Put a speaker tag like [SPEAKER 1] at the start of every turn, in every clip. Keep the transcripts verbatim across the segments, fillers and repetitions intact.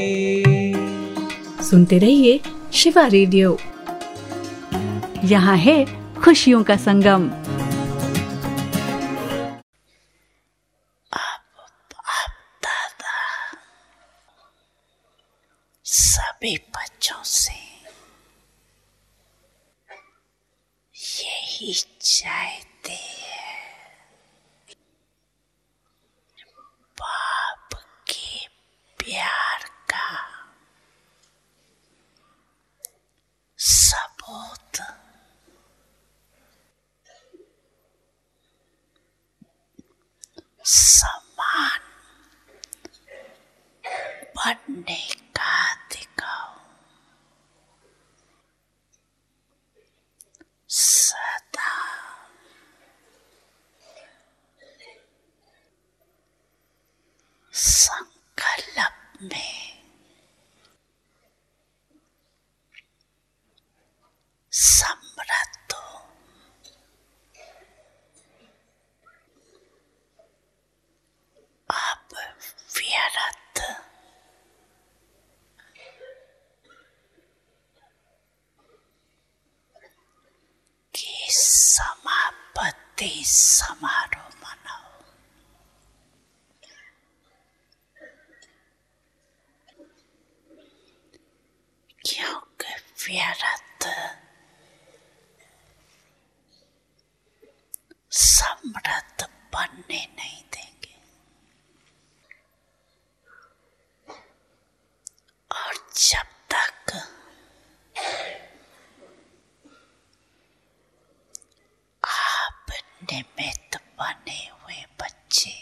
[SPEAKER 1] सुनते रहिए शिवा रेडियो। यहाँ है खुशियों का संगम।
[SPEAKER 2] सभी बच्चों से यही चाहते हैं, बाप के प्यार का सबूत समान बनने का दिखाओ। सदा संकल्प में समृद्ध हो। अब व्यर्थ की समापत्ति समारोह मनाओ। क्योंकि व्यर्थ समृद्ध बनने नहीं देंगे और जब तक आप निमित्त बने हुए बच्चे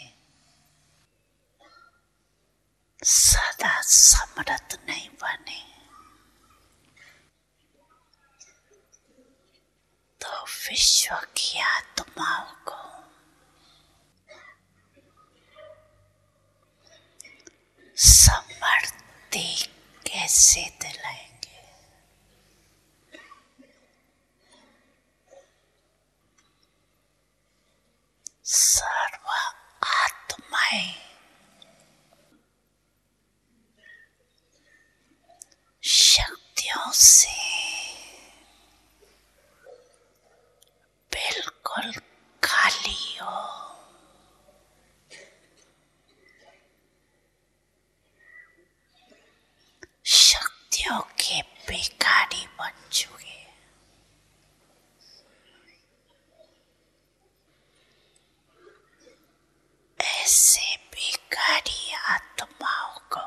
[SPEAKER 2] सदा समृद्ध नहीं बने तो विश्व की आत्माओं को समृद्धि कैसे दिलाएंगे? सर्व आत्माएं शक्तियों से बिल्कुल खाली हो। शक्तियों के भिखारी बन चुके। ऐसे भिखारी आत्माओं को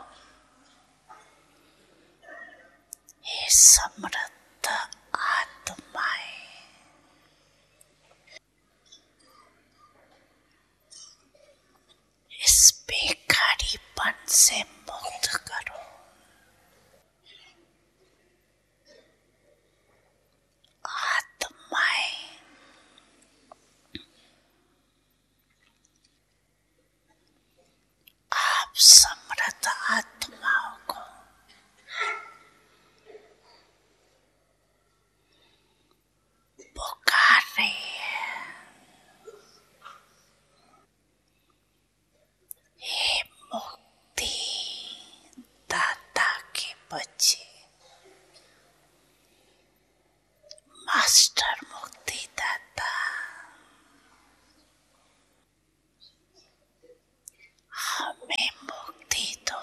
[SPEAKER 2] ये समृद्ध आत्माएं इस भिखारीपन से मुक्त करो। आत्माएं आप समृद्ध आत्माओं को पुकार रही है। हे मुक्ति दाता के बच्चे, मास्टर मुक्ति दाता, हमें मुक्ति दो।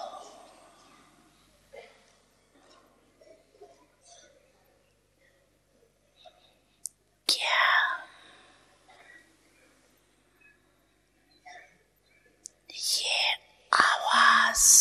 [SPEAKER 2] क्या ये आवाज